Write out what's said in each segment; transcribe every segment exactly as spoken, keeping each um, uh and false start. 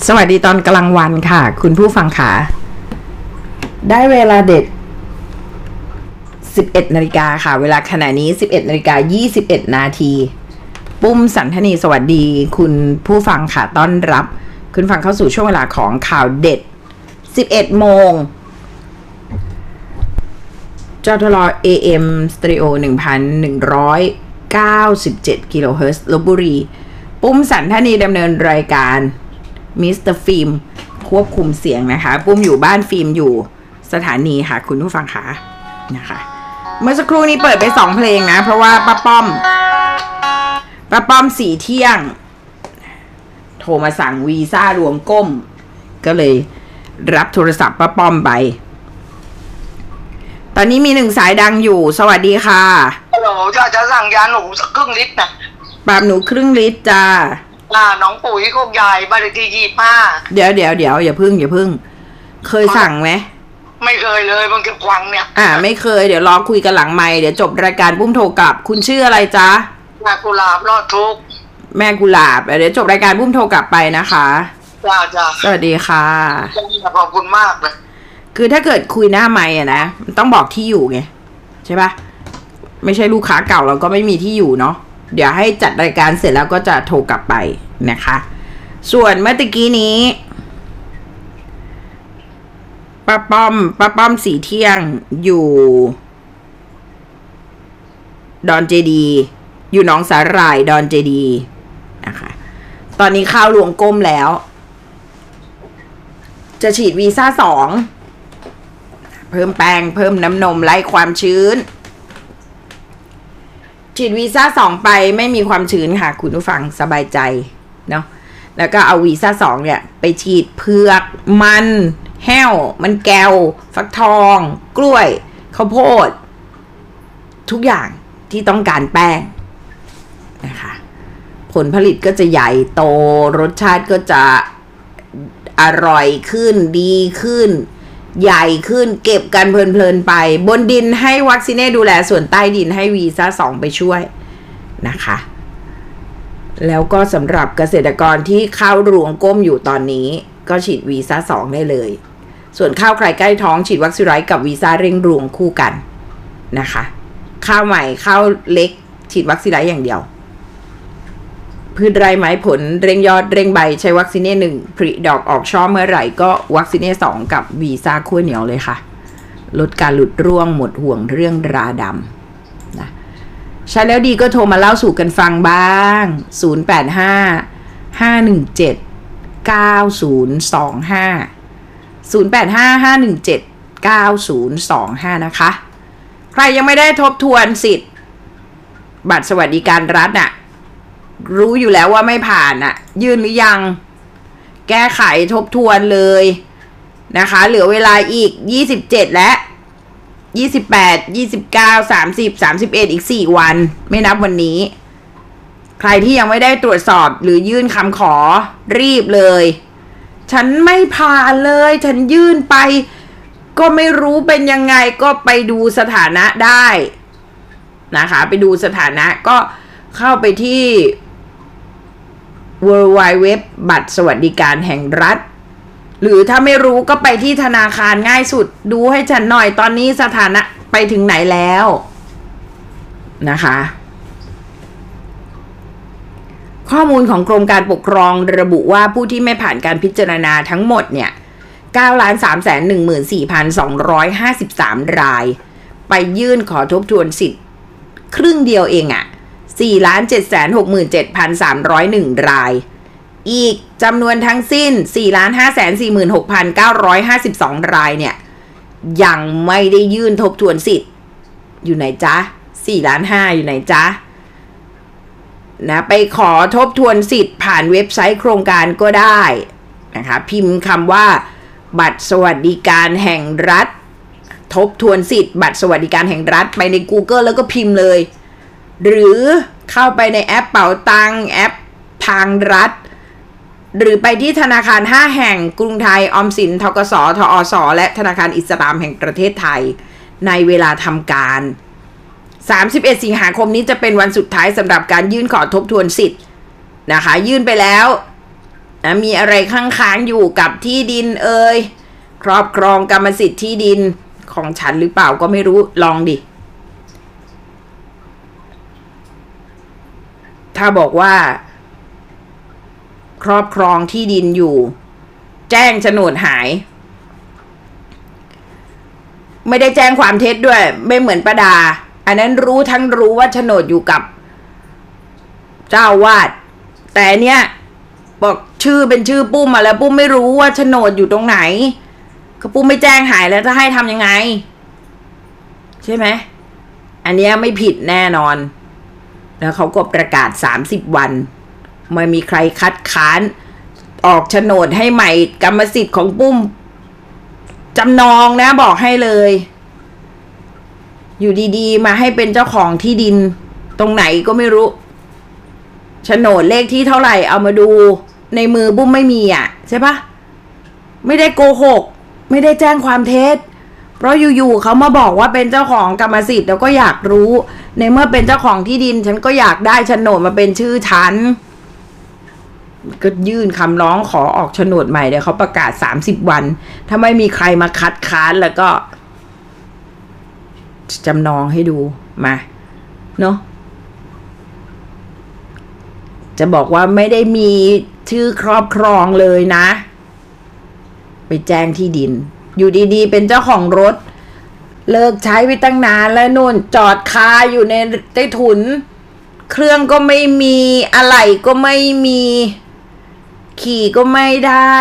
สวัสดีตอนกลางวันค่ะคุณผู้ฟังค่ะได้เวลาเด็ดสิบเอ็ดนาฬิกาค่ะเวลาขณะนี้ สิบเอ็ดนาฬิกายี่สิบเอ็ดนาทีปุ้มสันทนีสวัสดีคุณผู้ฟังค่ะต้อนรับคุณฟังเข้าสู่ช่วงเวลาของข่าวเด็ดสิบเอ็ดโมงจทล เอ เอ็ม Stereo หนึ่งพันหนึ่งร้อยเก้าสิบเจ็ดกิโลเฮิรตซ์ลพบุรีปุ้มสันทนีดำเนินรายการมิสเตอร์ฟิล์มควบคุมเสียงนะคะปุ้มอยู่บ้านฟิล์มอยู่สถานีค่ะคุณผู้ฟังค่ะนะคะเมื่อสักครู่นี้เปิดไปสองเพลงนะเพราะว่าป้าป้อมป้าป้อมสีเที่ยงโทรมาสั่งวีซ่ารวมก้มก็เลยรับโทรศัพท์ป้าป้อมไปตอนนี้มีหนึ่งสายดังอยู่สวัสดีค่ะฮัลโหลจะจะสั่งยาหนูสักครึ่งลิตรนะปาบหนูครึ่งลิตรจ้าอ่าน้องปุ๋ยโคกใหญ่บ้านเลขที่ยี่สิบห้าเดี๋ยวเดี๋ยวเดี๋ยวอย่าพึ่งอย่าพึ่งเคยสั่งไหมไม่เคยเลยมันเก็บควังเนี่ยอ่าไม่เคยเดี๋ยวรอคุยกันหลังไมค์เดี๋ยวจบรายการปุ้มโทรกลับคุณชื่ออะไรจ๊ะแม่กุหลาบรอดทุกแม่กุหลาบเดี๋ยวจบรายการปุ้มโทรกลับไปนะคะจ้าจ้าสวัสดีค่ะขอบคุณมากเลยคือถ้าเกิดคุยหน้าไมค์อะนะมันต้องบอกที่อยู่ไงใช่ปะไม่ใช่ลูกค้าเก่าเราก็ไม่มีที่อยู่เนาะเดี๋ยวให้จัดรายการเสร็จแล้วก็จะโทรกลับไปนะคะส่วนเมื่อตะกี้นี้ป้าป้อมป้าป้อมสีเที่ยงอยู่ดอนเจดีอยู่หนองสาหร่ายดอนเจดีนะคะตอนนี้ข้าวหลวงก้มแล้วจะฉีดวีซ่าสองเพิ่มแป้งเพิ่มน้ำนมไล่ความชื้นฉีดวีซ่าสองไปไม่มีความชื้นค่ะคุณผู้ฟังสบายใจเนาะแล้วก็เอาวีซ่าสองเนี่ยไปฉีดเผือกมันแห้วมันแก้วฟักทองกล้วยข้าวโพดทุกอย่างที่ต้องการแป้งนะคะผลผลิตก็จะใหญ่โตรสชาติก็จะอร่อยขึ้นดีขึ้นใหญ่ขึ้นเก็บกันเพลินๆไปบนดินให้วัคซีเน่ดูแลส่วนใต้ดินให้วีซ่าสองไปช่วยนะคะแล้วก็สำหรับเกษตรกรที่ข้าวรวงก้มอยู่ตอนนี้ก็ฉีดวีซ่าสองได้เลยส่วนข้าวใครใกล้ท้องฉีดวัคซีนไรกับวีซ่าเร่งรวงคู่กันนะคะข้าวใหม่ข้าวเล็กฉีดวัคซีนไรอย่างเดียวพืชไร่ไม้ผลเร่งยอดเร่งใบใช้วัคซีนหนึ่งผลิดอกออกช่อเมื่อไหร่ก็วัคซีนสองกับวีซ่าขั้วเหนียวเลยค่ะลดการหลุดร่วงหมดห่วงเรื่องราดำนะใช้แล้วดีก็โทรมาเล่าสู่กันฟังบ้างศูนย์ แปด ห้า ห้า หนึ่ง เจ็ด เก้า ศูนย์ สอง ห้า ศูนย์ แปด ห้า ห้า หนึ่ง เจ็ด เก้า ศูนย์ สอง ห้านะคะใครยังไม่ได้ทบทวนสิทธิ์บัตรสวัสดิการรัฐน่ะรู้อยู่แล้วว่าไม่ผ่านอ่ะยื่นหรือยังแก้ไขทบทวนเลยนะคะเหลือเวลาอีกยี่สิบเจ็ดและยี่สิบแปด ยี่สิบเก้า สามสิบ สามสิบเอ็ดอีกสี่วันไม่นับวันนี้ใครที่ยังไม่ได้ตรวจสอบหรือยื่นคำขอรีบเลยฉันไม่ผ่านเลยฉันยื่นไปก็ไม่รู้เป็นยังไงก็ไปดูสถานะได้นะคะไปดูสถานะก็เข้าไปที่ ดับเบิลยู ดับเบิลยู ดับเบิลยู ดับเบิลยู บัตรสวัสดิการแห่งรัฐหรือถ้าไม่รู้ก็ไปที่ธนาคารง่ายสุดดูให้ฉันหน่อยตอนนี้สถานะไปถึงไหนแล้วนะคะข้อมูลของกรมการปกครองระบุว่าผู้ที่ไม่ผ่านการพิจารณาทั้งหมดเนี่ย เก้าล้านสามแสนหนึ่งหมื่นสี่พันสองร้อยห้าสิบสาม รายไปยื่นขอทบทวนสิทธิ์ครึ่งเดียวเองอะสี่ล้านเจ็ดแสนหกหมื่นเจ็ดพันสามร้อยเอ็ด รายอีกจำนวนทั้งสิ้น สี่ล้านห้าแสนสี่หมื่นหกพันเก้าร้อยห้าสิบสอง รายเนี่ยยังไม่ได้ยื่นทบทวนสิทธิ์อยู่ไหนจ๊ะ สี่ล้านห้าอยู่ไหนจ๊ะนะไปขอทบทวนสิทธิ์ผ่านเว็บไซต์โครงการก็ได้นะคะพิมพ์คำว่าบัตรสวัสดิการแห่งรัฐทบทวนสิทธิ์บัตรสวัสดิการแห่งรัฐไปใน Google แล้วก็พิมพ์เลยหรือเข้าไปในแอปเป๋าตังแอปทางรัฐหรือไปที่ธนาคารห้าแห่งกรุงไทยออมสินธกสทอสและธนาคารอิสลามแห่งประเทศไทยในเวลาทำการสามสิบเอ็ดสิงหาคมนี้จะเป็นวันสุดท้ายสำหรับการยื่นขอทบทวนสิทธิ์นะคะยื่นไปแล้วนะมีอะไรค้างๆอยู่กับที่ดินเอ่ยครอบครองกรรมสิทธิ์ที่ดินของฉันหรือเปล่าก็ไม่รู้ลองดิถ้าบอกว่าครอบครองที่ดินอยู่แจ้งโฉนดหายไม่ได้แจ้งความเท็จด้วยไม่เหมือนประดาอันนั้นรู้ทั้งรู้ว่าโฉนดอยู่กับเจ้าวาดแต่เนี้ยบอกชื่อเป็นชื่อปุ้มมาแล้วปุ้มไม่รู้ว่าโฉนดอยู่ตรงไหนก็ปุ้มไม่แจ้งหายแล้วจะให้ทำยังไงใช่ไหมอันเนี้ยไม่ผิดแน่นอนแล้วเขาก็ประกาศสามสิบวันไม่มีใครคัดค้านออกโฉนดให้ใหม่กรรมสิทธิ์ของปุ้มจำนองนะบอกให้เลยอยู่ดีๆมาให้เป็นเจ้าของที่ดินตรงไหนก็ไม่รู้โฉนดเลขที่เท่าไหร่เอามาดูในมือปุ้มไม่มีอ่ะใช่ปะไม่ได้โกหกไม่ได้แจ้งความเท็จเพราะอยู่ๆเขามาบอกว่าเป็นเจ้าของกรรมสิทธิ์แล้วก็อยากรู้ในเมื่อเป็นเจ้าของที่ดินฉันก็อยากได้โฉนดมาเป็นชื่อฉันก็ยื่นคำร้องขอออกโฉนดใหม่เดี๋ยวเขาประกาศสามสิบวันถ้าไม่มีใครมาคัดค้านแล้วก็จำนองให้ดูมาเนาะจะบอกว่าไม่ได้มีชื่อครอบครองเลยนะไปแจ้งที่ดินอยู่ดีๆเป็นเจ้าของรถเลิกใช้ไปตั้งนานแล้วนู่นจอดคาอยู่ในใต้ถุนเครื่องก็ไม่มีอะไหล่ก็ไม่มีขี่ก็ไม่ได้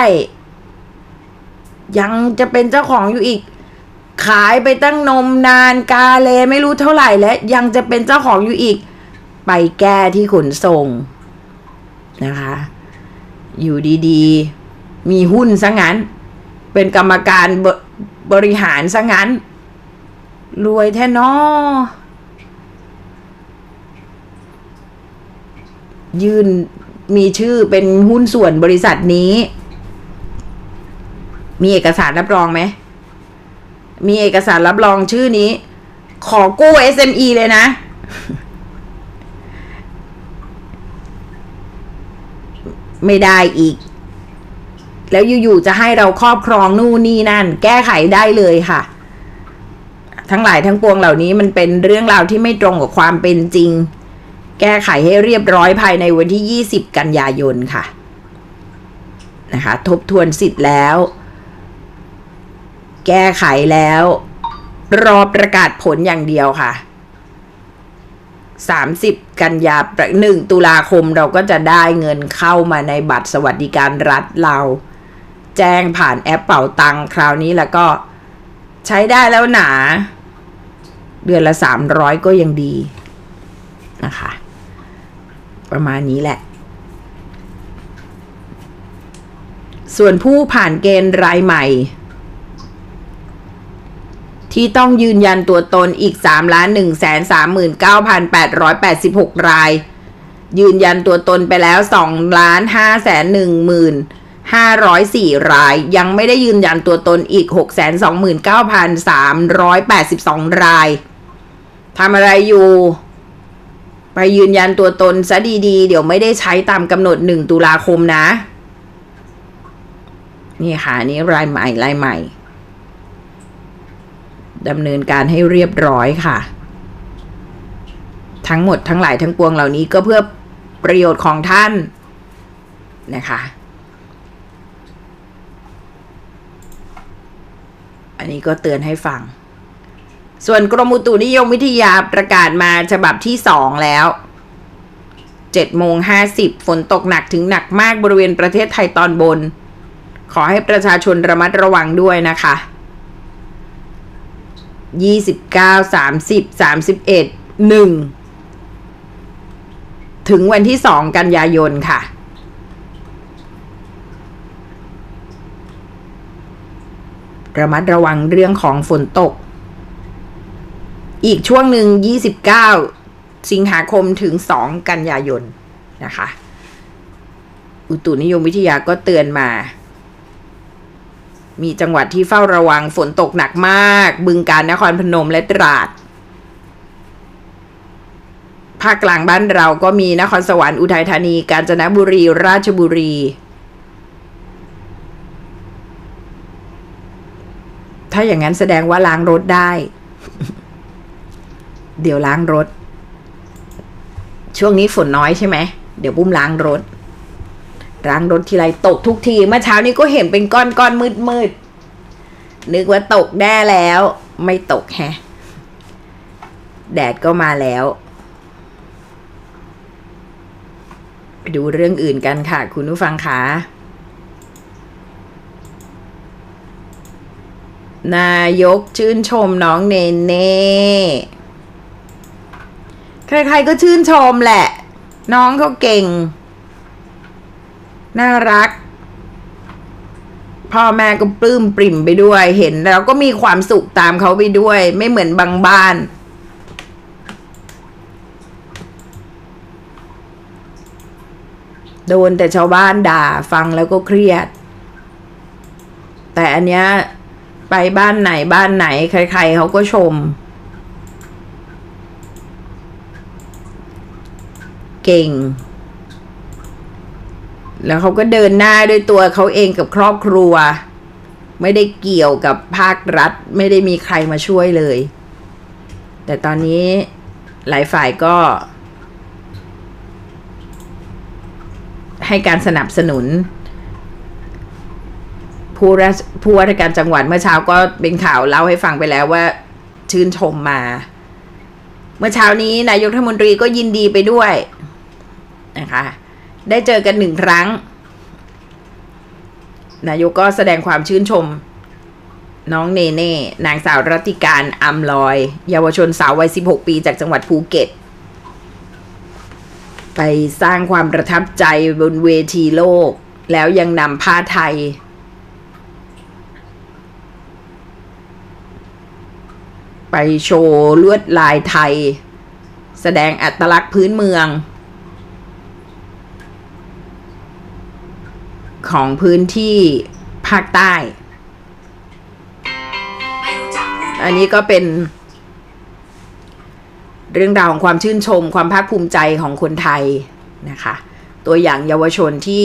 ยังจะเป็นเจ้าของอยู่อีกขายไปตั้งนมนานกาเลไม่รู้เท่าไหร่แล้วยังจะเป็นเจ้าของอยู่อีกไปแก้ที่ขนส่งนะคะอยู่ดีๆมีหุ้นซะงั้นเป็นกรรมการบบริหารซะงั้นรวยแท้นอยื่นมีชื่อเป็นหุ้นส่วนบริษัทนี้มีเอกสารรับรองไหมมีเอกสารรับรองชื่อนี้ขอกู้ เอส เอ็ม อี เลยนะไม่ได้อีกแล้วอยู่ๆจะให้เราครอบครองนู่นนี่นั่นแก้ไขได้เลยค่ะทั้งหลายทั้งปวงเหล่านี้มันเป็นเรื่องราวที่ไม่ตรงกับความเป็นจริงแก้ไขให้เรียบร้อยภายในวันที่ยี่สิบกันยายนค่ะนะคะทบทวนสิทธิ์แล้วแก้ไขแล้วรอประกาศผลอย่างเดียวค่ะสามสิบกันยาหนึ่งตุลาคมเราก็จะได้เงินเข้ามาในบัตรสวัสดิการรัฐเราแจ้งผ่านแอปเป๋าตังคราวนี้แล้วก็ใช้ได้แล้วหนาเดือนละสามร้อยก็ยังดีนะคะประมาณนี้แหละส่วนผู้ผ่านเกณฑ์รายใหม่ที่ต้องยืนยันตัวตนอีก สามล้านหนึ่งแสนสามหมื่นเก้าพันแปดร้อยแปดสิบหก รายยืนยันตัวตนไปแล้ว สองล้านห้าแสนหนึ่งหมื่นห้าร้อยสี่ รายยังไม่ได้ยืนยันตัวตนอีก หกแสนสองหมื่นเก้าพันสามร้อยแปดสิบสอง รายทำอะไรอยู่ไปยืนยันตัวตนซะดีๆเดี๋ยวไม่ได้ใช้ตามกำหนดหนึ่งตุลาคมนะนี่ค่ะนี่รายใหม่รายใหม่ดำเนินการให้เรียบร้อยค่ะทั้งหมดทั้งหลายทั้งปวงเหล่านี้ก็เพื่อประโยชน์ของท่านนะคะอันนี้ก็เตือนให้ฟังส่วนกรมอุตุนิยมวิทยาประกาศมาฉบับที่สองแล้ว เจ็ดโมงห้าสิบ ฝนตกหนักถึงหนักมากบริเวณประเทศไทยตอนบนขอให้ประชาชนระมัดระวังด้วยนะคะยี่สิบเก้า สามสิบ สามสิบเอ็ด หนึ่งถึงวันที่สองกันยายนค่ะระมัดระวังเรื่องของฝนตกอีกช่วงหนึ่งยี่สิบเก้าสิงหาคมถึงสองกันยายนนะคะอุตุนิยมวิทยาก็เตือนมามีจังหวัดที่เฝ้าระวังฝนตกหนักมากบึงกาฬนครพนมและตราดภาคกลางบ้านเราก็มีนครสวรรค์อุทัยธานีกาญจนบุรีราชบุรีถ้าอย่างนั้นแสดงว่าล้างรถได้ เดี๋ยวล้างรถช่วงนี้ฝนน้อยใช่ไหมเดี๋ยวปุ้มล้างรถล้างรถทีไรตกทุกทีเมื่อเช้านี้ก็เห็นเป็นก้อนก้อนมืดมืดนึกว่าตกแน่แล้วไม่ตกแฮะแดดก็มาแล้วไปดูเรื่องอื่นกันค่ะคุณผู้ฟังคะนายกชื่นชมน้องเนเน่ใครๆก็ชื่นชมแหละน้องเขาเก่งน่ารักพ่อแม่ก็ปลื้มปริ่มไปด้วยเห็นแล้วก็มีความสุขตามเขาไปด้วยไม่เหมือนบางบ้านโดนแต่ชาวบ้านด่าฟังแล้วก็เครียดแต่อันเนี้ยไปบ้านไหนบ้านไหนใครๆเขาก็ชมเก่งแล้วเขาก็เดินหน้าด้วยตัวเขาเองกับครอบครัวไม่ได้เกี่ยวกับภาครัฐไม่ได้มีใครมาช่วยเลยแต่ตอนนี้หลายฝ่ายก็ให้การสนับสนุนผู้ราชผู้ว่าราชการจังหวัดเมื่อเช้าก็เป็นข่าวเล่าให้ฟังไปแล้วว่าชื่นชมมาเมื่อเช้านี้นายกรัฐมนตรีก็ยินดีไปด้วยนะคะได้เจอกันหนึ่งครั้งนายกก็แสดงความชื่นชมน้องเนเน่นางสาวรัติการอำลอยเยาวชนสาววัยสิบหกปีจากจังหวัดภูเก็ตไปสร้างความประทับใจบนเวทีโลกแล้วยังนำผ้าไทยไปโชว์ลวดลายไทยแสดงอัตลักษณ์พื้นเมืองของพื้นที่ภาคใต้อันนี้ก็เป็นเรื่องราวของความชื่นชมความภาคภูมิใจของคนไทยนะคะตัวอย่างเยาวชนที่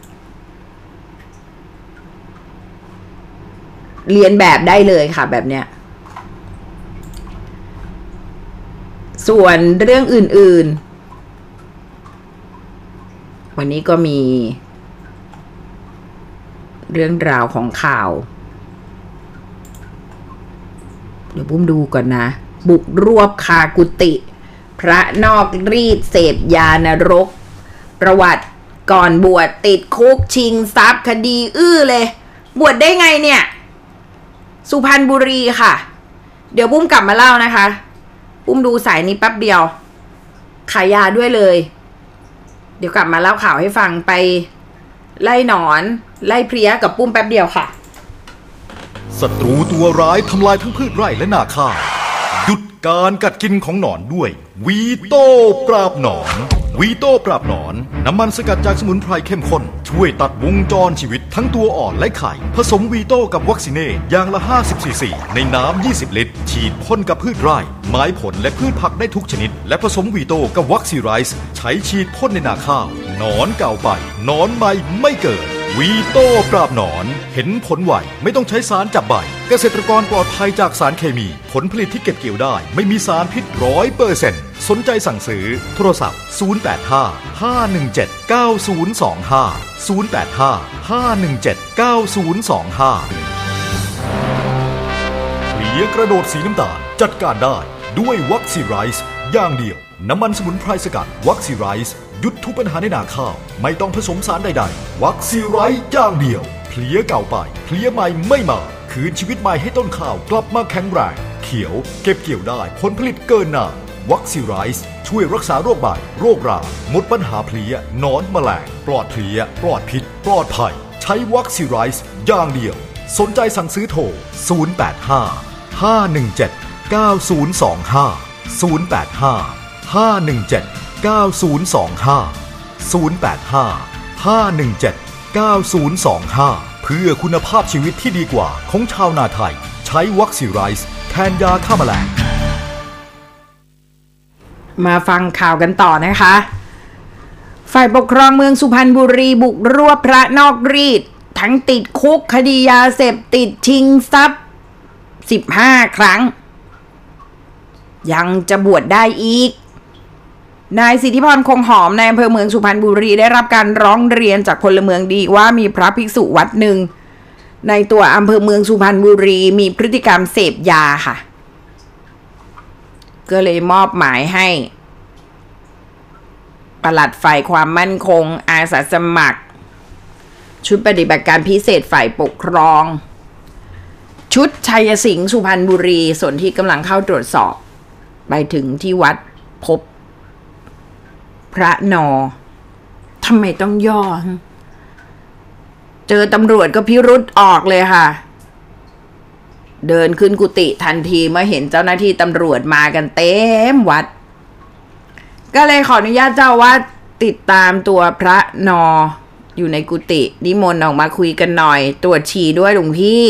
เรียนแบบได้เลยค่ะแบบเนี้ยส่วนเรื่องอื่นๆวันนี้ก็มีเรื่องราวของข่าวเดี๋ยวปุ้มดูก่อนนะบุกรวบคากุฏิพระนอกรีดเสพยานรกประวัติก่อนบวชติดคุกชิงทรัพย์คดีอื้อเลยบวชได้ไงเนี่ยสุพรรณบุรีค่ะเดี๋ยวปุ้มกลับมาเล่านะคะปุ้มดูสายนี้แป๊บเดียวขายยาด้วยเลยเดี๋ยวกลับมาเล่าข่าวให้ฟังไปไล่หนอนไล่เพลี้ยกับปุ้มแป๊บเดียวค่ะศัตรูตัวร้ายทำลายทั้งพืชไร่และนาข้าวหยุดการกัดกินของหนอนด้วยวีโต้ปราบหนอนวีโต้ปราบหนอนน้ำมันสกัดจากสมุนไพรเข้มข้นช่วยตัดวงจรชีวิตทั้งตัวอ่อนและไข่ผสมวีโต้กับวัคซีเน่อย่างละห้าสิบซีซีในน้ำยี่สิบลิตรฉีดพ่นกับพืชไร่ไม้ผลและพืชผักได้ทุกชนิดและผสมวีโต้กับวัคซีไรส์ใช้ฉีดพ่นในนาข้าวหนอนเก่าไปหนอนใหม่ไม่เกิดวีโต้ปราบหนอนเห็นผลไวไม่ต้องใช้สารจับใบเกษตรกรปลอดภัยจากสารเคมีผลผลิตที่เก็บเกี่ยวได้ไม่มีสารพิษร้อยเปอร์เซ็นต์สนใจสั่งซื้อโทรศัพท์ศูนย์ แปด ห้า ห้า หนึ่ง เจ็ด เก้า ศูนย์ สอง ห้า ศูนย์ แปด ห้า ห้า หนึ่ง เจ็ด เก้า ศูนย์ สอง ห้าเพลียกระโดดสีน้ำตาลจัดการได้ด้วยวัคซีไรส์อย่างเดียวน้ำมันสมุนไพรสกัดวัคซีไรส์หยุดทุกปัญหาในนาข้าวไม่ต้องผสมสารใดๆวัคซีไรส์อย่างเดียวเพลียเก่าไปเพลียใหม่ไม่มาคืนชีวิตใหม่ให้ต้นข้าวกลับมาแข็งแรงเขียวเก็บเกี่ยวได้ผลผลิตเกินนานวัคซีไรส์ช่วยรักษาโรคใบโรคราหมดปัญหาเพลียนอนแมลงปลอดเพลียปลอดพิษปลอดภัยใช้วัคซีไรส์อย่างเดียวสนใจสั่งซื้อโทรศูนย์ แปด ห้า ห้า หนึ่ง เจ็ด เก้า ศูนย์ สอง ห้า ศูนย์ แปด ห้า ห้า หนึ่ง เจ็ด เก้า ศูนย์ สอง ห้า ศูนย์ แปด ห้า ห้า หนึ่ง เจ็ด เก้า ศูนย์ สอง ห้าเพื่อคุณภาพชีวิตที่ดีกว่าของชาวนาไทยใช้วัคซีไรส์แทนยาฆ่าแมลงมาฟังข่าวกันต่อนะคะฝ่ายปกครองเมืองสุพรรณบุรีบุกรวบพระนอกรีดทั้งติดคุกคดียาเสพติดชิงทรัพย์สิบห้าครั้งยังจะบวชได้อีกนายสิทธิพรคงหอมในอำเภอเมืองสุพรรณบุรีได้รับการร้องเรียนจากพลเมืองดีว่ามีพระภิกษุวัดหนึ่งในตัวอำเภอเมืองสุพรรณบุรีมีพฤติกรรมเสพยาค่ะก็เลยมอบหมายให้ปลัดฝ่ายความมั่นคงอาสาสมัครชุดปฏิบัติการพิเศษฝ่ายปกครองชุดชัยสิงห์สุพรรณบุรีส่วนที่กำลังเข้าตรวจสอบไปถึงที่วัดพบพระนอทำไมต้องย่อเจอตำรวจก็พิรุธออกเลยค่ะเดินขึ้นกุฏิทันทีเมื่อเห็นเจ้าหน้าที่ตำรวจมากันเต็มวัดก็เลยขออนุญาตเจ้าว่าติดตามตัวพระนออยู่ในกุฏินิมนต์ออกมาคุยกันหน่อยตรวจฉี่ด้วยหลวงพี่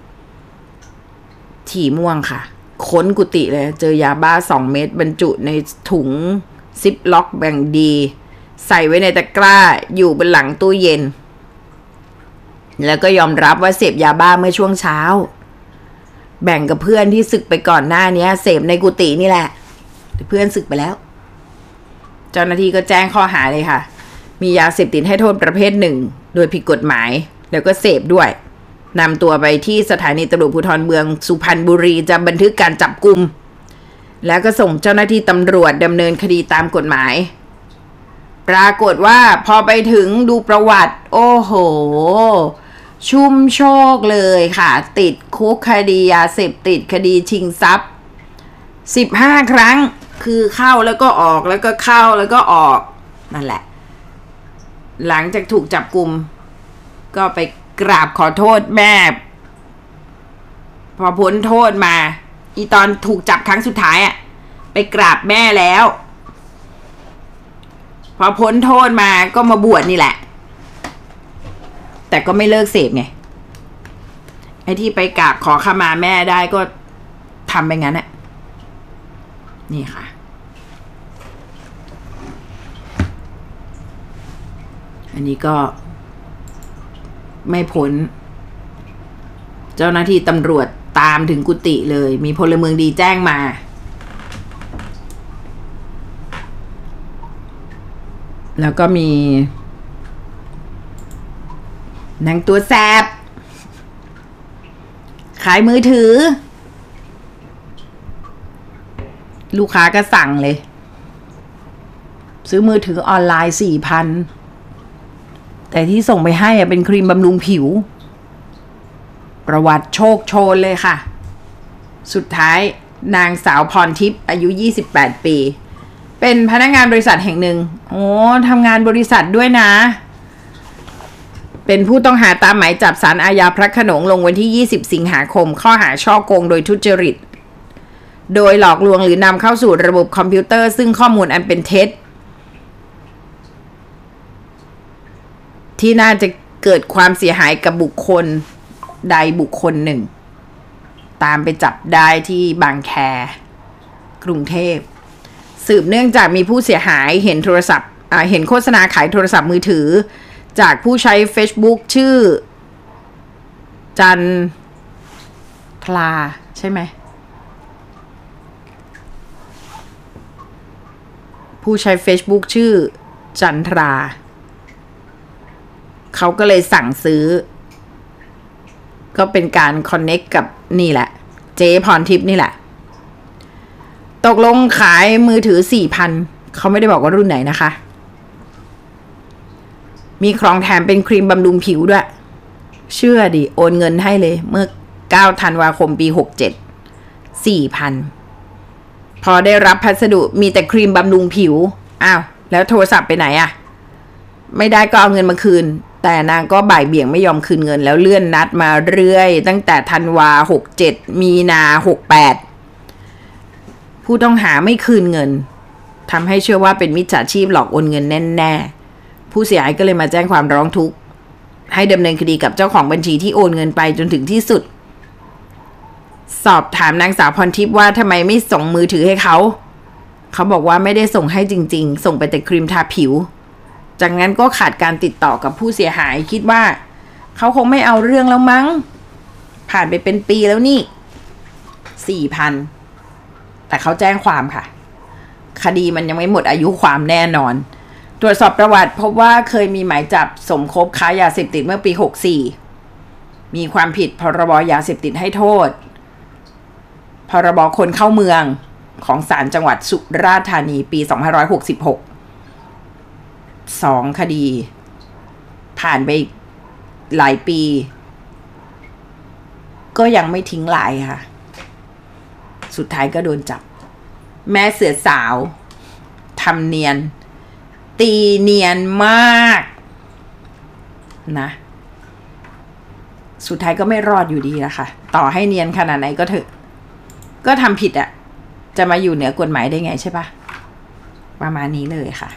ฉี่ม่วงค่ะค้นกุฏิเลยเจอยาบ้าสองเม็ดบรรจุในถุงซิปล็อกแบ่งดีใส่ไว้ในตะกร้าอยู่บนหลังตู้เย็นแล้วก็ยอมรับว่าเสพยาบ้าเมื่อช่วงเช้าแบ่งกับเพื่อนที่สึกไปก่อนหน้านี้เสพในกุฏินี่แหละเพื่อนสึกไปแล้วเจ้าหน้าที่ก็แจ้งข้อหาเลยค่ะมียาเสพติดให้โทษประเภทหนึ่งโดยผิดกฎหมายแล้วก็เสพด้วยนำตัวไปที่สถานีตำรวจภูธรเมืองสุพรรณบุรีจะบันทึกการจับกุมแล้วก็ส่งเจ้าหน้าที่ตำรวจดำเนินคดีตามกฎหมายปรากฏว่าพอไปถึงดูประวัติโอ้โหชุ่มโชคเลยค่ะติดคุกคดียาเสพติดคดีชิงทรัพย์สิบห้าครั้งคือเข้าแล้วก็ออกแล้วก็เข้าแล้วก็ออกนั่นแหละหลังจากถูกจับกุมก็ไปกราบขอโทษแม่พอพ้นโทษมาอีตอนถูกจับครั้งสุดท้ายอ่ะไปกราบแม่แล้วพอพ้นโทษมาก็มาบวชนี่แหละแต่ก็ไม่เลิกเสพไงไอ้ที่ไปกราบขอขมาแม่ได้ก็ทำไปงั้นน่ะนี่ค่ะอันนี้ก็ไม่พ้นเจ้าหน้าที่ตำรวจตามถึงกุฏิเลยมีพลเมืองดีแจ้งมาแล้วก็มีนางตัวแสบขายมือถือลูกค้าก็สั่งเลยซื้อมือถือออนไลน์ สี่พัน แต่ที่ส่งไปให้เป็นครีมบำรุงผิวประวัติโชคโชนเลยค่ะสุดท้ายนางสาวพรทิพย์อายุยี่สิบแปดปีเป็นพนักงานบริษัทแห่งหนึ่งโอ้ทำงานบริษัทด้วยนะเป็นผู้ต้องหาตามหมายจับศาลอาญาพระโขนงลงวันที่ยี่สิบสิงหาคมข้อหาฉ้อโกงโดยทุจริตโดยหลอกลวงหรือนำเข้าสู่ระบบคอมพิวเตอร์ซึ่งข้อมูลอันเป็นเท็จที่น่าจะเกิดความเสียหายกับบุคคลใดบุคคลหนึ่งตามไปจับได้ที่บางแคกรุงเทพสืบเนื่องจากมีผู้เสียหายเห็นโทรศัพท์เห็นโฆษณาขายโทรศัพท์มือถือจากผู้ใช้ Facebook ชื่อจันทราใช่ไหมผู้ใช้ Facebook ชื่อจันทราเขาก็เลยสั่งซื้อก็เป็นการคอนเนคกับนี่แหละเจ๊พรทิพย์นี่แหละตกลงขายมือถือ สี่พัน เขาไม่ได้บอกว่ารุ่นไหนนะคะมีของแถมเป็นครีมบำรุงผิวด้วยเชื่อดิโอนเงินให้เลยเมื่อเก้าธันวาคมปีหกเจ็ด สี่พัน พอได้รับพัสดุมีแต่ครีมบำรุงผิวอ้าวแล้วโทรศัพท์ไปไหนอะไม่ได้ก็เอาเงินมาคืนแต่นางก็บ่ายเบี่ยงไม่ยอมคืนเงินแล้วเลื่อนนัดมาเรื่อยตั้งแต่ธันวาหกเจ็ดมีนาหกแปดผู้ต้องหาไม่คืนเงินทำให้เชื่อว่าเป็นมิจฉาชีพหลอกโอนเงินแน่ๆผู้เสียหายก็เลยมาแจ้งความร้องทุกข์ให้ดำเนินคดีกับเจ้าของบัญชีที่โอนเงินไปจนถึงที่สุดสอบถามนางสาวพรทิพย์ว่าทำไมไม่ส่งมือถือให้เขาเขาบอกว่าไม่ได้ส่งให้จริงๆส่งไปแต่ครีมทาผิวจากนั้นก็ขาดการติดต่อกับผู้เสียหายคิดว่าเขาคงไม่เอาเรื่องแล้วมั้งผ่านไปเป็นปีแล้วนี่สี่พันแต่เขาแจ้งความค่ะคดีมันยังไม่หมดอายุความแน่นอนตรวจสอบประวัติพบว่าเคยมีหมายจับสมคบค้ายาเสพติดเมื่อปีหกสี่มีความผิดพรบยาเสพติดให้โทษพรบคนเข้าเมืองของศาลจังหวัดสุราษฎร์ธานีปีสองพันห้าร้อยหกสิบหกสองคดีผ่านไปหลายปีก็ยังไม่ทิ้งลายค่ะสุดท้ายก็โดนจับแม่เสือสาวทำเนียนตีเนียนมากนะสุดท้ายก็ไม่รอดอยู่ดีละค่ะต่อให้เนียนขนาดไหนก็เถอะก็ทำผิดอะจะมาอยู่เหนือกฎหมายได้ไงใช่ปะประมาณนี้เลยค่ะ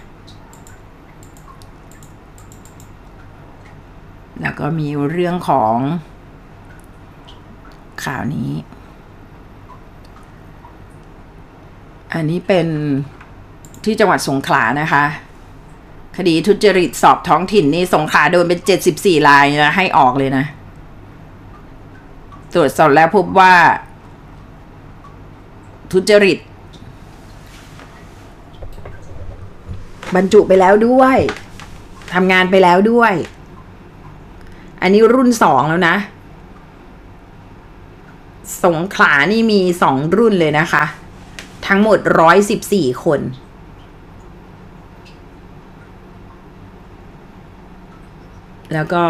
แล้วก็มีเรื่องของข่าวนี้อันนี้เป็นที่จังหวัดสงขลานะคะคดีทุจริตสอบท้องถิ่นนี่สงขลาโดนเป็นเจ็ดสิบสี่รายนะให้ออกเลยนะตรวจสอบแล้วพบว่าทุจริตบรรจุไปแล้วด้วยทำงานไปแล้วด้วยอันนี้รุ่นสองแล้วนะสงขลานี่มีสองรุ่นเลยนะคะทั้งหมดร้อยสิบสี่คนแล้วก็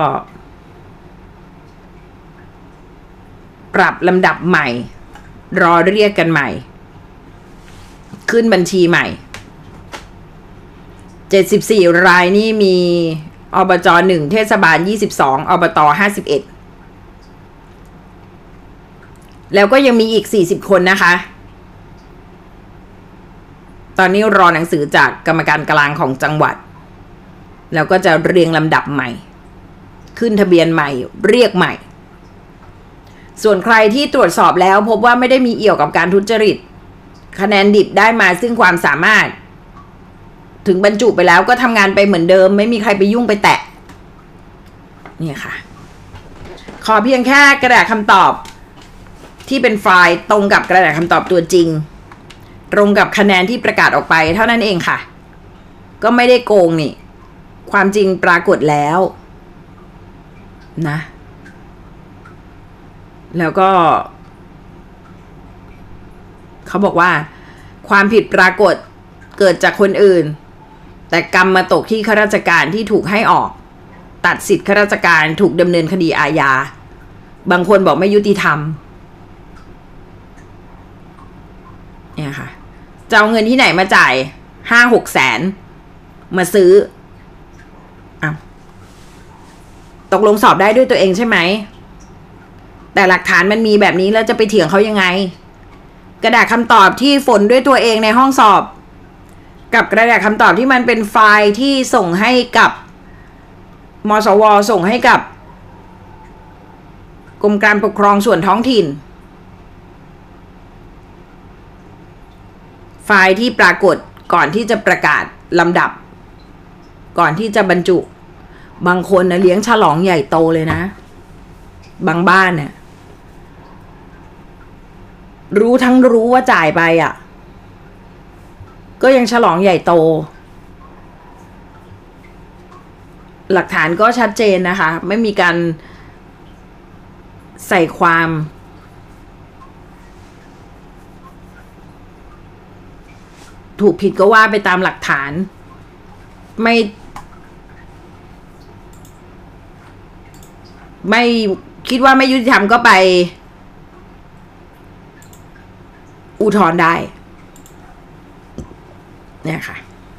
ปรับลำดับใหม่รอเรียกกันใหม่ขึ้นบัญชีใหม่เจ็ดสิบสี่รายนี่มีอบจหนึ่งเทศบาลยี่สิบสองอบตห้าสิบเอ็ดแล้วก็ยังมีอีกสี่สิบคนนะคะตอนนี้รอหนังสือจากกรรมการกลางของจังหวัดแล้วก็จะเรียงลำดับใหม่ขึ้นทะเบียนใหม่เรียกใหม่ส่วนใครที่ตรวจสอบแล้วพบว่าไม่ได้มีเอี่ยวกับการทุจริตคะแนนดิบได้มาซึ่งความสามารถถึงบรรจุไปแล้วก็ทำงานไปเหมือนเดิมไม่มีใครไปยุ่งไปแตะนี่ค่ะขอเพียงแค่กระดาษคำตอบที่เป็นไฟล์ตรงกับกระดาษคำตอบตัวจริงตรงกับคะแนนที่ประกาศออกไปเท่านั้นเองค่ะก็ไม่ได้โกงนี่ความจริงปรากฏแล้วนะแล้วก็เขาบอกว่าความผิดปรากฏเกิดจากคนอื่นแต่กรรมมาตกที่ข้าราชการที่ถูกให้ออกตัดสิทธิ์ข้าราชการถูกดำเนินคดีอาญาบางคนบอกไม่ยุติธรรมเนี่ยค่ะจะเอาเงินที่ไหนมาจ่ายห้าหกแสนมาซื้ออ้าวตกลงสอบได้ด้วยตัวเองใช่ไหมแต่หลักฐานมันมีแบบนี้แล้วจะไปเถียงเขายังไงกระดาษคำตอบที่ฝนด้วยตัวเองในห้องสอบกับกระดาษคำตอบที่มันเป็นไฟล์ที่ส่งให้กับมสวส่งให้กับกรมการปกครองส่วนท้องถิ่นไฟล์ที่ปรากฏก่อนที่จะประกาศลำดับก่อนที่จะบรรจุบางคนนะเลี้ยงฉลองใหญ่โตเลยนะบางบ้านเนี่ยรู้ทั้งรู้ว่าจ่ายไปอ่ะก็ยังฉลองใหญ่โตหลักฐานก็ชัดเจนนะคะไม่มีการใส่ความถูกผิดก็ว่าไปตามหลักฐานไม่ไม่คิดว่าไม่ยุติธรรมก็ไปอุทธรณ์ได้เนี่ยค่ะ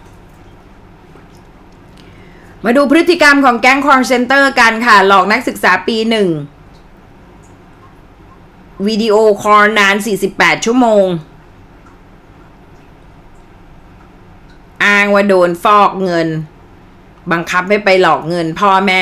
มาดูพฤติกรรมของแก๊ง call center กันค่ะหลอกนักศึกษาปีหนึ่งวิดีโอคอลนานสี่สิบแปดชั่วโมงอ้างว่าโดนฟอกเงินบังคับให้ไปหลอกเงินพ่อแม่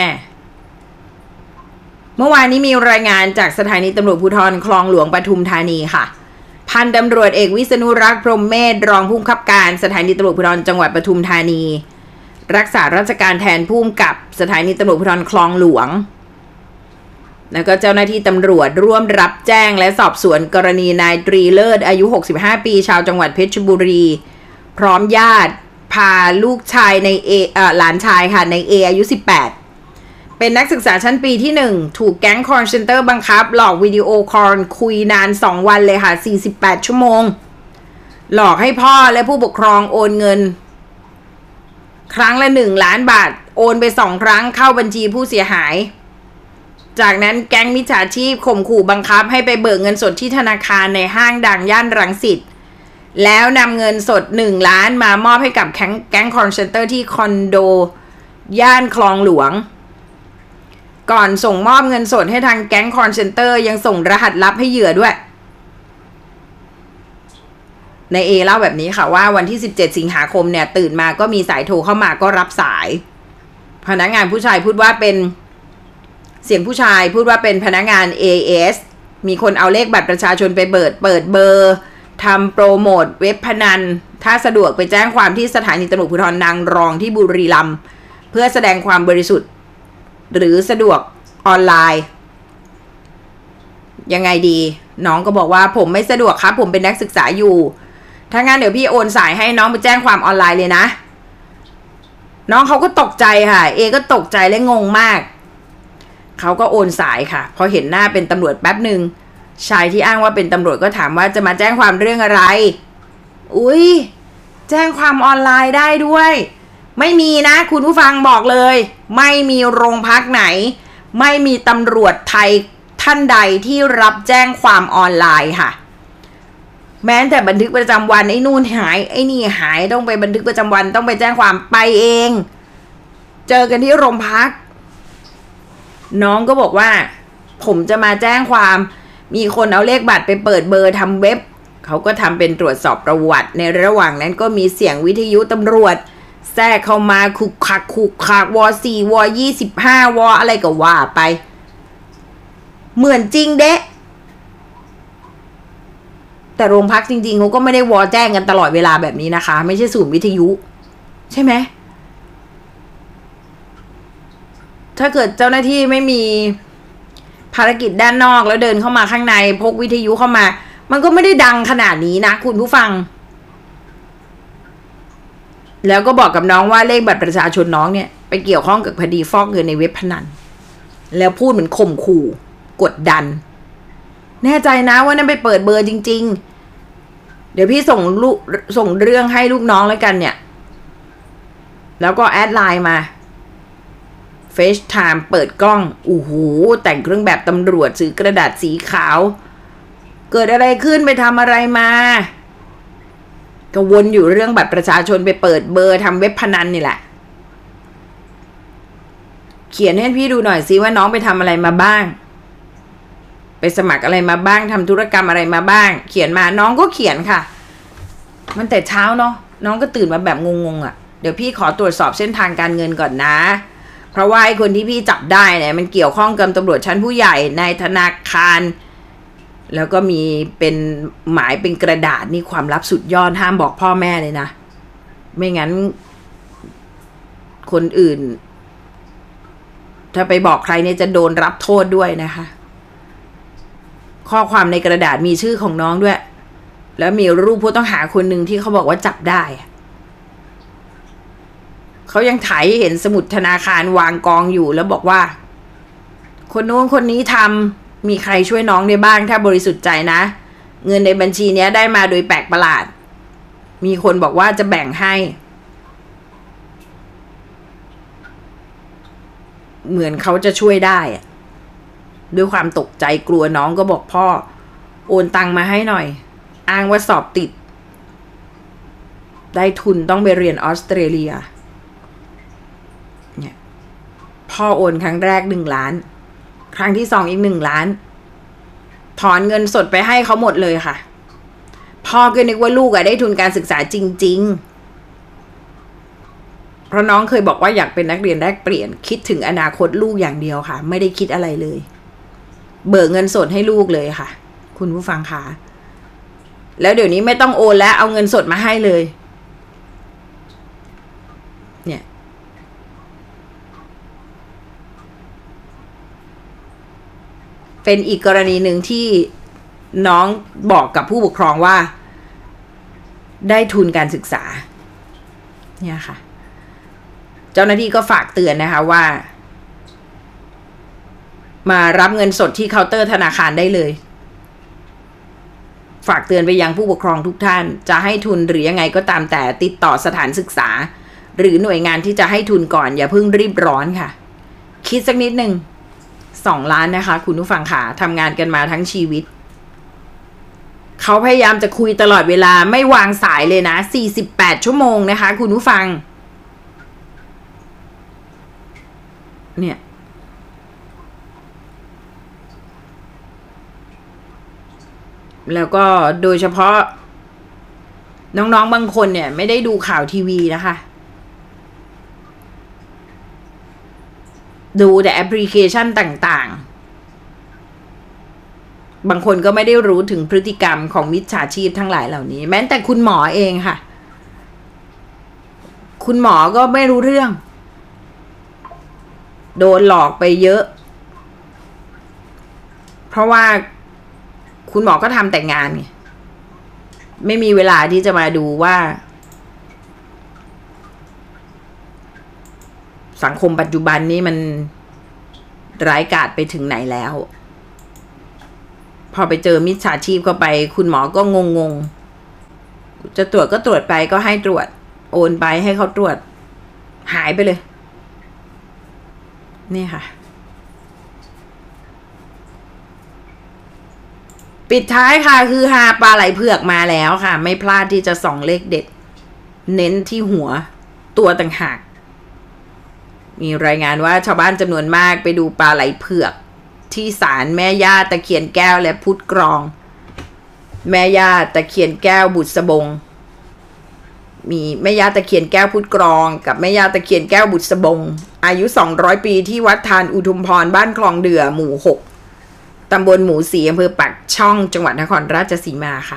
เมื่อวานนี้มีรายงานจากสถานีตำรวจภูธรคลองหลวงปทุมธานีค่ะพันตำรวจเอกวิษณุรักษ์พรหมเมธรองผู้บังคับการสถานีตำรวจภูธรจังหวัดปทุมธานีรักษาราชการแทนผู้กำกับสถานีตำรวจภูธรคลองหลวงแล้วก็เจ้าหน้าที่ตำรวจร่วมรับแจ้งและสอบสวนกรณีนายตรีเลิศอายุหกสิบห้าปีชาวจังหวัดเพชรบุรีพร้อมญาติพาลูกชายในเอเอ่อหลานชายค่ะในเออายุสิบแปดเป็นนักศึกษาชั้นปีที่หนึ่งถูกแก๊งคอลเซ็นเตอร์บังคับหลอกวิดีโอคอลคุยนานสองวันเลยค่ะสี่สิบแปดชั่วโมงหลอกให้พ่อและผู้ปกครองโอนเงินครั้งละหนึ่งล้านบาทโอนไปสองครั้งเข้าบัญชีผู้เสียหายจากนั้นแก๊งมิจฉาชีพข่มขู่บังคับให้ไปเบิกเงินสดที่ธนาคารในห้างดังย่านรังสิตแล้วนำเงินสดหนึ่งล้านมามอบให้กับแก๊งแก๊งคอลเซ็นเตอร์ที่คอนโดย่านคลองหลวงก่อนส่งมอบเงินสดให้ทางแก๊งคอลเซ็นเตอร์ยังส่งรหัสลับให้เหยื่อด้วยในเอเล่าแบบนี้ค่ะว่าวันที่สิบเจ็ดสิงหาคมเนี่ยตื่นมาก็มีสายโทรเข้ามาก็รับสายพนักงานผู้ชายพูดว่าเป็นเสียงผู้ชายพูดว่าเป็นพนักงาน เอ เอส มีคนเอาเลขบัตรประชาชนไปเปิดเปิดเบอร์ทำโปรโมทเว็บพนันถ้าสะดวกไปแจ้งความที่สถานีตำรวจภูธรนางรองที่บุรีรัมย์เพื่อแสดงความบริสุทธิ์หรือสะดวกออนไลน์ยังไงดีน้องก็บอกว่าผมไม่สะดวกครับผมเป็นนักศึกษาอยู่ถ้างั้นเดี๋ยวพี่โอนสายให้น้องไปแจ้งความออนไลน์เลยนะน้องเขาก็ตกใจค่ะเอก็ตกใจและงงมากเขาก็โอนสายค่ะพอเห็นหน้าเป็นตำรวจแป๊บหนึ่งชายที่อ้างว่าเป็นตำรวจก็ถามว่าจะมาแจ้งความเรื่องอะไรอุ๊ยแจ้งความออนไลน์ได้ด้วยไม่มีนะคุณผู้ฟังบอกเลยไม่มีโรงพักไหนไม่มีตำรวจไทยท่านใดที่รับแจ้งความออนไลน์ค่ะแม้แต่บันทึกประจำวันไอ้นู่นหายไอ้นี่หายต้องไปบันทึกประจำวันต้องไปแจ้งความไปเองเจอกันที่โรงพักน้องก็บอกว่าผมจะมาแจ้งความมีคนเอาเลขบัตรไปเปิดเบอร์ทำเว็บเขาก็ทำเป็นตรวจสอบประวัติในระหว่างนั้นก็มีเสียงวิทยุตำรวจแทรกเข้ามาคุกคักคุกคักวอสี่วอยี่สิบห้าวออะไรก็ว่าไปเหมือนจริงเดะแต่โรงพักจริงๆเขาก็ไม่ได้วอแจ้งกันตลอดเวลาแบบนี้นะคะไม่ใช่ศูนย์วิทยุใช่ไหมถ้าเกิดเจ้าหน้าที่ไม่มีภารกิจด้านนอกแล้วเดินเข้ามาข้างในพกวิทยุเข้ามามันก็ไม่ได้ดังขนาดนี้นะคุณผู้ฟังแล้วก็บอกกับน้องว่าเลขบัตรประชาชนน้องเนี่ยไปเกี่ยวข้องกับคดีฟอกเงินในเว็บพนันแล้วพูดเหมือนข่มขู่กดดันแน่ใจนะว่านั่นไปเปิดเบอร์จริงๆเดี๋ยวพี่ส่งลูกส่งเรื่องให้ลูกน้องแล้วกันเนี่ยแล้วก็แอดไลน์มาเฟซไทม์เปิดกล้องโอ้โหแต่งเครื่องแบบตำรวจซื้อกระดาษสีขาวเกิดอะไรขึ้นไปทำอะไรมาก็วนอยู่เรื่องบัตรประชาชนไปเปิดเบอร์ทำเว็บพนันนี่แหละเขียนให้พี่ดูหน่อยซิว่าน้องไปทำอะไรมาบ้างไปสมัครอะไรมาบ้างทำธุรกรรมอะไรมาบ้างเขียนมาน้องก็เขียนค่ะมันแต่เช้าเนาะน้องก็ตื่นมาแบบงงๆอ่ะเดี๋ยวพี่ขอตรวจสอบเส้นทางการเงินก่อนนะเพราะว่าไอ้คนที่พี่จับได้เนี่ยมันเกี่ยวข้องกับตำรวจชั้นผู้ใหญ่ในธนาคารแล้วก็มีเป็นหมายเป็นกระดาษนี่ความลับสุดยอดห้ามบอกพ่อแม่เลยนะไม่งั้นคนอื่นถ้าไปบอกใครเนี่ยจะโดนรับโทษด้วยนะคะข้อความในกระดาษมีชื่อของน้องด้วยแล้วมีรูปผู้ต้องหาคนหนึ่งที่เขาบอกว่าจับได้เขายังถ่ายให้เห็นสมุดธนาคารวางกองอยู่แล้วบอกว่าคนนู้นคนนี้ทำมีใครช่วยน้องได้บ้างถ้าบริสุทธิ์ใจนะเงินในบัญชีนี้ได้มาโดยแปลกประหลาดมีคนบอกว่าจะแบ่งให้เหมือนเขาจะช่วยได้ด้วยความตกใจกลัวน้องก็บอกพ่อโอนตังมาให้หน่อยอ้างว่าสอบติดได้ทุนต้องไปเรียนออสเตรเลียเนี่ยพ่อโอนครั้งแรกหนึ่งล้านครั้งที่สองอีกหนึ่งล้านถอนเงินสดไปให้เขาหมดเลยค่ะพ่อก็นึกว่าลูกอะได้ทุนการศึกษาจริงๆเพราะน้องเคยบอกว่าอยากเป็นนักเรียนแลกเปลี่ยนคิดถึงอนาคตลูกอย่างเดียวค่ะไม่ได้คิดอะไรเลยเบิกเงินสดให้ลูกเลยค่ะคุณผู้ฟังคะแล้วเดี๋ยวนี้ไม่ต้องโอนแล้วเอาเงินสดมาให้เลยเนี่ย นเป็นอีกกรณีหนึ่งที่น้องบอกกับผู้ปกครองว่าได้ทุนการศึกษาเนี่ยค่ะเจ้าหน้าที่ก็ฝากเตือนนะคะว่ามารับเงินสดที่เคาน์เตอร์ธนาคารได้เลยฝากเตือนไปยังผู้ปกครองทุกท่านจะให้ทุนหรือยังไงก็ตามแต่ติดต่อสถานศึกษาหรือหน่วยงานที่จะให้ทุนก่อนอย่าเพิ่งรีบร้อนค่ะคิดสักนิดหนึ่งสองล้านนะคะคุณผู้ฟังค่ะทำงานกันมาทั้งชีวิตเขาพยายามจะคุยตลอดเวลาไม่วางสายเลยนะสี่สิบแปดชั่วโมงนะคะคุณผู้ฟังเนี่ยแล้วก็โดยเฉพาะน้องๆบางคนเนี่ยไม่ได้ดูข่าวทีวีนะคะดูแต่แอปพลิเคชันต่างๆบางคนก็ไม่ได้รู้ถึงพฤติกรรมของมิจฉาชีพทั้งหลายเหล่านี้แม้แต่คุณหมอเองค่ะคุณหมอก็ไม่รู้เรื่องโดนหลอกไปเยอะเพราะว่าคุณหมอก็ทำแต่งานไงไม่มีเวลาที่จะมาดูว่าสังคมปัจจุบันนี้มันร้ายกาจไปถึงไหนแล้วพอไปเจอมิจฉาชีพเข้าไปคุณหมอก็งงๆจะตรวจก็ตรวจไปก็ให้ตรวจโอนไปให้เขาตรวจหายไปเลยนี่ค่ะปิดท้ายค่ะคือฮาปลาไหลเผือกมาแล้วค่ะไม่พลาดที่จะส่องเลขเด็ดเน้นที่หัวตัวต่างหากมีรายงานว่าชาวบ้านจำนวนมากไปดูปลาไหลเผือกที่ศาลแม่ย่าตะเคียนแก้วและพุทธกรองแม่ย่าตะเคียนแก้วบุษบงมีแม่ย่าตะเคียนแก้วพุทธกรองกับแม่ย่าตะเคียนแก้วบุษบงอายุสองร้อยปีที่วัดทานอุทุมพรบ้านคลองเดือหมู่หกตำบลหมู่สี่อำเภอปากช่องจังหวัดนครราชสีมาค่ะ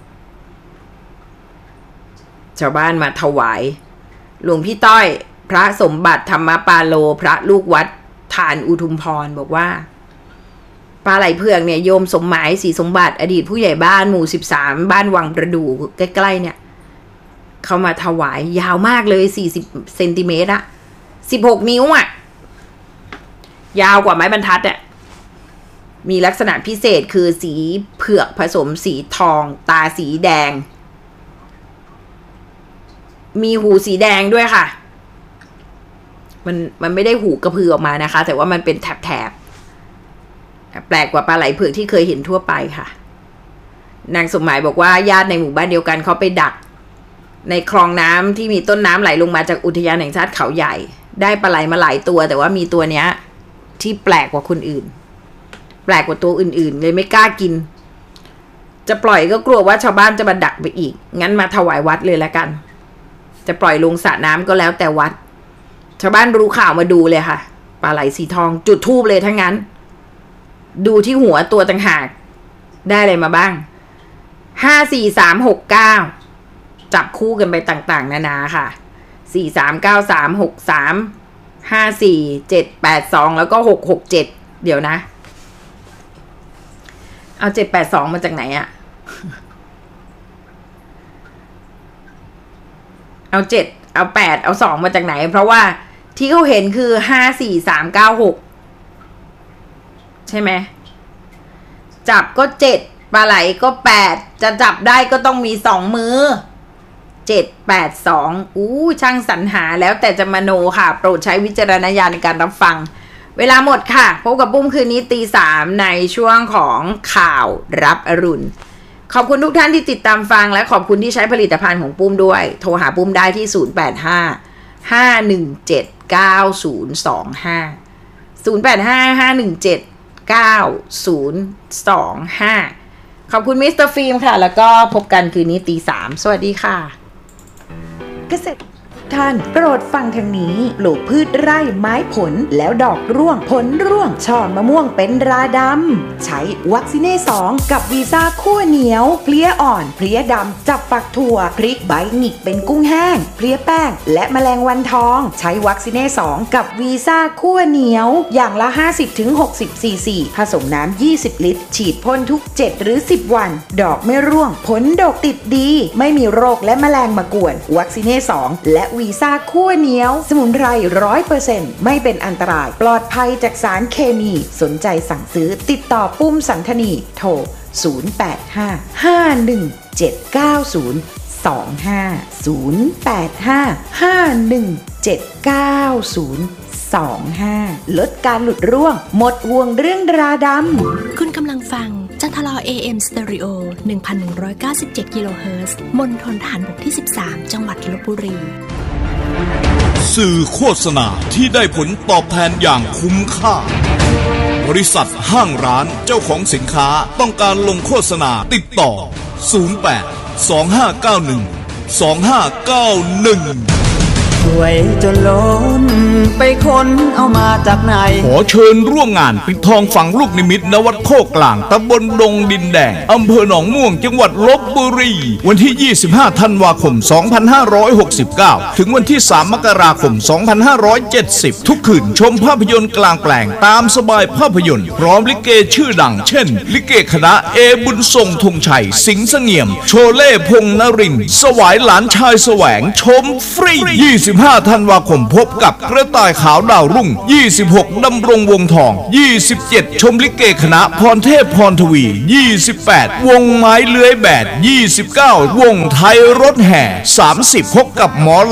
ชาวบ้านมาถวายหลวงพี่ต้อยพระสมบัติธรรมปาโลพระลูกวัดทานอุทุมพรบอกว่าปลาไหลเผือกเนี่ยโยมสมหมายศรีสมบัติอดีตผู้ใหญ่บ้านหมู่สิบสามบ้านวังประดู่ใกล้ๆเนี่ยเขามาถวายยาวมากเลยสี่สิบเซนติเมตรอะสิบหกนิ้วอะยาวกว่าไม้บรรทัดอะมีลักษณะพิเศษคือสีเผือกผสมสีทองตาสีแดงมีหูสีแดงด้วยค่ะมันมันไม่ได้หูกระพือออกมานะคะแต่ว่ามันเป็นแถบๆแปลกกว่าปลาไหลเผือกที่เคยเห็นทั่วไปค่ะนางสมหมายบอกว่าญาติในหมู่บ้านเดียวกันเขาไปดักในคลองน้ำที่มีต้นน้ำไหลลงมาจากอุทยานแห่งชาติเขาใหญ่ได้ปลาไหลมาหลายตัวแต่ว่ามีตัวเนี้ยที่แปลกกว่าคนอื่นแปลกกว่าตัวอื่นๆเลยไม่กล้ากินจะปล่อยก็กลัวว่าชาวบ้านจะมาดักไปอีกงั้นมาถวายวัดเลยละกันจะปล่อยลงสระน้ำก็แล้วแต่วัดชาวบ้านรู้ข่าวมาดูเลยค่ะปลาไหลสีทองจุดธูปเลยทั้งนั้นดูที่หัวตัวต่างหากได้อะไรมาบ้างห้าสี่สามหกเก้าจับคู่กันไปต่างๆนานาค่ะสี่สามเก้าสามหกสามห้าสี่เจ็ดแปดสองแล้วก็หกหกเจ็ดเดี๋ยวนะเอาเจ็ดแปดสองมาจากไหนอะเอาเจ็ดเอาแปดเอาสองมาจากไหนเพราะว่าที่เขาเห็นคือห้าสี่สามเก้าหกใช่ไหมจับก็เจ็ดปลาไหลก็แปดจะจับได้ก็ต้องมีสองมือเจ็ดแปดสองอู้ช่างสรรหาแล้วแต่จะมโนค่ะโปรดใช้วิจารณญาณในการรับฟังเวลาหมดค่ะพบกับปุ้มคืนนี้ตีสามในช่วงของข่าวรับอรุณขอบคุณทุกท่านที่ติดตามฟังและขอบคุณที่ใช้ผลิตภัณฑ์ของปุ้มด้วยโทรหาปุ้มได้ที่ศูนย์ แปด ห้า ห้า หนึ่ง เจ็ด เก้า ศูนย์ สอง ห้า ศูนย์ แปด ห้า ห้า หนึ่ง เจ็ด เก้า ศูนย์ สอง ห้าขอบคุณมิสเตอร์ฟิล์มค่ะแล้วก็พบกันคืนนี้ตีสามสวัสดีค่ะเกษตรท่านโปรดฟังทางนี้ปลูกพืชไร่ไม้ผลแล้วดอกร่วงผลร่วงช่อมะม่วงเป็นราดำใช้วัคซีเน่สองกับวีซ่าคั่วเหนียวเพลี้ยอ่อนเพลี้ยดำจับฝักถั่วพริกใบหงิกเป็นกุ้งแห้งเพลี้ยแป้งและแมลงวันทองใช้วัคซีเน่สองกับวีซ่าคั่วเหนียวอย่างละ ห้าสิบถึงหกสิบ ซีซีผสมน้ำยี่สิบลิตรฉีดพ่นทุกเจ็ดหรือสิบวันดอกไม่ร่วงผลดกติดดีไม่มีโรคและแมลงมากวนวัคซีเน่สองและวีซ่าคั่วเหนียวสมุนไพร ร้อยเปอร์เซ็นต์ ไม่เป็นอันตรายปลอดภัยจากสารเคมีสนใจสั่งซื้อติดต่อปุ้มสันธนีโทรศูนย์ แปด ห้า ห้า หนึ่ง เจ็ด เก้า ศูนย์ สอง ห้า ศูนย์ แปด ห้า ห้า หนึ่ง เจ็ด เก้า ศูนย์ สอง ห้าลดการหลุดร่วงหมดห่วงเรื่องราดำคุณกำลังฟังจันทรอ เอ เอ็ม Stereo หนึ่งพันหนึ่งร้อยเก้าสิบเจ็ด กิโลเฮิรตซ์มณฑลทหารบกที่สิบสามจังหวัดลพบุรีสื่อโฆษณาที่ได้ผลตอบแทนอย่างคุ้มค่าบริษัทห้างร้านเจ้าของสินค้าต้องการลงโฆษณาติดต่อศูนย์ แปด สอง ห้า เก้า หนึ่ง สอง ห้า เก้า หนึ่งสวยจนล้นไปค้นเอามาจากไหนขอเชิญร่วมงานปิดทองฝังลูกนิมิตณวัดโคกลางตำบลดงดินแดงอำเภอหนองม่วงจังหวัดลพบุรีวันที่ยี่สิบห้าธันวาคมสองพันห้าร้อยหกสิบเก้าถึงวันที่สามมกราคมสองพันห้าร้อยเจ็ดสิบทุกคืนชมภาพยนตร์กลางแปลงตามสบายภาพยนตร์พร้อมลิเกชื่อดังเช่นลิเกคณะเอบุญทรงธงชัยสิงห์เสงี่ยมโชเล่พงษ์นรินทร์สวายหลานชายแสวงชมฟรียี่สิบห้าธันวาคมพบกับกระต่ายขาวดาวรุ่งยี่สิบหกดำรงวงทองยี่สิบเจ็ดชมลิเกคณะพรเทพพรทวียี่สิบแปดวงไม้เลื้อยแบดยี่สิบเก้าวงไทยรถแห่สามสิบพบกับหมอ